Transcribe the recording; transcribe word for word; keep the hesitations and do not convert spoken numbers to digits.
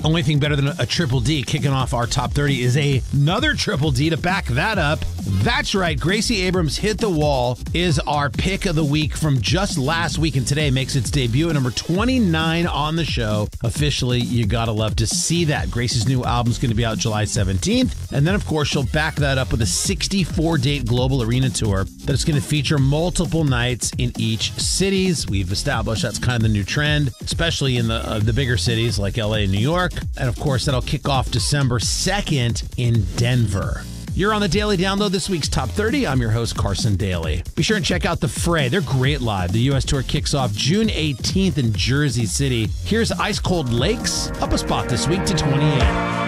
only thing better than a triple D kicking off our top thirty is a, another triple D to back that up. That's right. Gracie Abrams' Hit the Wall is our pick of the week from just last week, and today makes its debut at number twenty-nine on the show. Officially, you gotta love to see that. Gracie's new album's going to be out July seventeenth, and then, of course, she'll back that up with a sixty-four date global arena tour that's going to feature multiple nights in each cities. We've established that's kind of the new trend, especially in the uh, the bigger cities like L A and New York. And of course, that'll kick off December second in Denver. You're on the Daily Download, this week's Top thirty. I'm your host, Carson Daly. Be sure and check out The Fray. They're great live. The U S tour kicks off June eighteenth in Jersey City. Here's Ice Cold Lakes, up a spot this week to twenty-eight.